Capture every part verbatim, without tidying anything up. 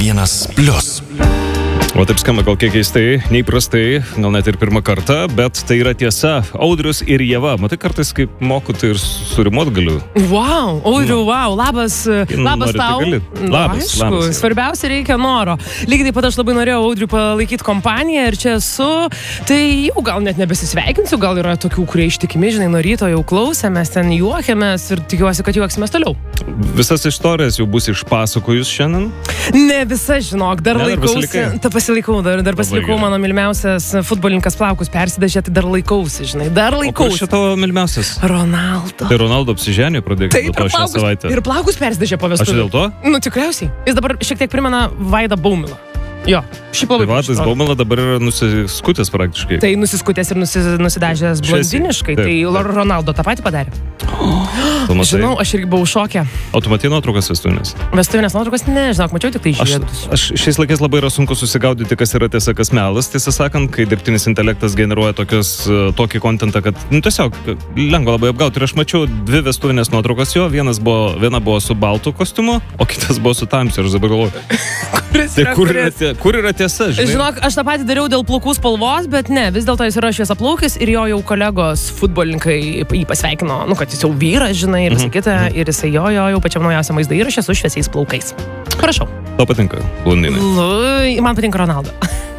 vienas plius. O taip skamba gal kiek keistai, neįprastai, gal net ir pirmą kartą, bet tai yra tiesa. Audrius ir Ieva. Matai, kartais kaip moku, tai ir surimuot galiu. Wow, Audriu, no. wow, labas, labas tau. Labas, Aišku, labas. Svarbiausia reikia noro. Lygiai taip pat aš labai norėjau Audriu palaikyti kompaniją ir čia esu. Tai jau gal net nebesisveikinsiu, gal yra tokių, kurie ištikimi, žinai, nuo ryto jau klausė, mes ten juokiamės ir tikiuosi, kad juoksimės toliau. Visas istorijas jau bus išpasakojus šiandien? Ne visas, žinok, dar ne, laikausi. Ta pasilikau, dar, dar pasilikau mano mylimiausias futbolininkas plaukus persidažė, tai dar laikausi, žinai, dar laikausi. O kur šito mylimiausias? Ronaldo. Tai Ronaldo apsiženė pradėkime nuo to šią savaitę. Ir plaukus persidažė po vestuvių. Aš dėl to? Nu, tikriausiai. Jis dabar šiek tiek primena Vaidą Baumilą. Jo, šiaip labai. Tai Vaidas Baumila dabar yra nusiskutęs praktiškai. Tai nusiskutęs ir nusi, nusidažęs blondiniškai, tai Ronaldo tą patį padarė. Oh, žinau, aš irgi buvau šoke. O tu matei nuotraukas vestuvinės? Vestuvinės nuotraukas, ne, žinok, mačiau tik tai žiedus. Aš, aš šiais laikais labai yra sunku susigaudyti, kas yra tiesa, kas melas, tiesą sakant, kai dirbtinis intelektas generuoja tokios, tokį kontentą, kad nu, tiesiog lengva labai apgauti. Ir aš mačiau dvi vestuvinės nuotraukas jo, vienas buvo, viena buvo su baltu kostiumu, o kitas buvo su tamsiu. Ir aš dabar galvoju, tai kur, yra, kur yra tiesa, žinai? Žinok, aš tą patį dariau dėl plaukų spalvos, bet ne, vis dėlto jis yra šviesaplaukis ir jo jau kolegos futbolininkai jį pasveikino, nu, kad jis jau vyras, žinai, ir visą kitą, mm-hmm. ir jisai jo, jo, jau pačiam naujausiam vaizdo įrašė su šviesiais plaukais. Prašau. Tau patinka blondinai? L- man patinka Ronaldo.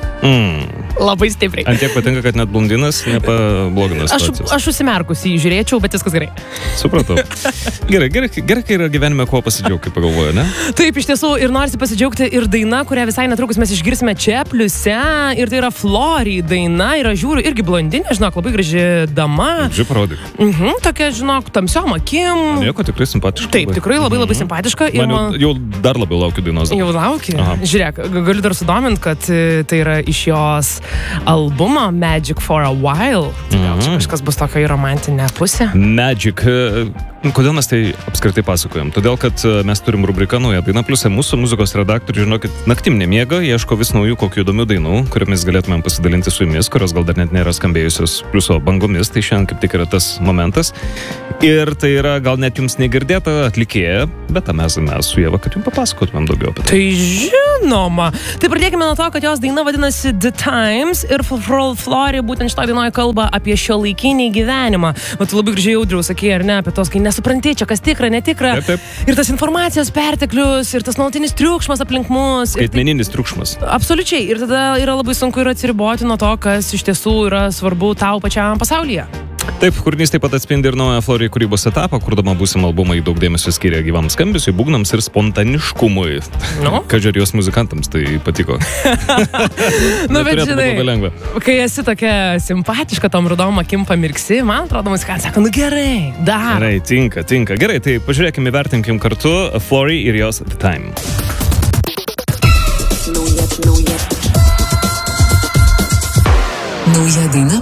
Mm. Labai stipriai. Ant tiek patinka, kad net blondinas nepablogina situacijos. Aš, aš užsimerkusi jį žiūrėčiau, bet viskas gerai. Supratau. Gerai, gerai, gerai, kai yra gyvenime kuo pasidžiaugti, kaip pagalvoju, ne? Taip, iš tiesų, ir norisi pasidžiaugti ir daina, kurią visai netrukus mes išgirsime čia pliuse, ir tai yra Flori daina, ir aš žiūriu, irgi blondinė, žinok, labai graži dama. Žiūrėk, parodyk. Mhm, tokia, žinok, tamsiom akim. Nieko, tikrai simpatiška. Taip, tikrai labai labai mhm. simpatiška. Man jau, man... jau dar labiau laukiu dainos. Jau laukiu? Aha. Žiūrėk, galiu dar sudomint, kad tai yra iš jos albumo Magic for a While. Tai gal čia kažkas bus tokio į romantinę pusę? Magic. Kodėl mes tai apskritai pasakojam? Todėl, kad mes turim rubriką Nauja daina pliuse. Mūsų muzikos redaktoriai, žinokit, naktim nemiega, ieško vis naujų kokių įdomių dainų, kuriomis galėtumėm pasidalinti su jumis, kurios gal dar net nėra skambėjusios pliuso bangomis. Tai šiandien kaip tik yra tas momentas. Ir tai yra gal net jums negirdėta atlikėja, bet mes, mes su Ieva, kad jums papasakotumėm daugiau apie tai. Tai žinoma. Tai pradėkime nuo to, kad jos daina vadinasi The Times ir Flori būtent šitą dainoje kalba apie šiuolaikinį gyvenimą. O tu labai gražiai Audriau sakei, ar ne, apie tos, kai nesupranti čia, kas tikra, netikra. Taip, taip. Ir tas informacijos perteklius, ir tas nuolatinis triukšmas aplink mus. Skaitmeninis triukšmas. Absoliučiai. Ir tada yra labai sunku ir atsiriboti nuo to, kas iš tiesų yra svarbu tau pačiam pasaulyje. Taip, kūrinys taip pat atspindi ir naują Flori kūrybos etapą, kurdama būsimą albumą į daug dėmesio skiria gyvam skambesiui, būgnams ir spontaniškumui. No? Kažerijos muzikantams tai patiko. Nu, bet žinai, kai esi tokia simpatiška, tom rudom akim pamirksi, man atrodo, muzikantai sako, nu gerai, dar. Gerai, tinka, tinka. Gerai, tai pažiūrėkime, įvertinkim kartu Flori ir jos The Time. Nauja daina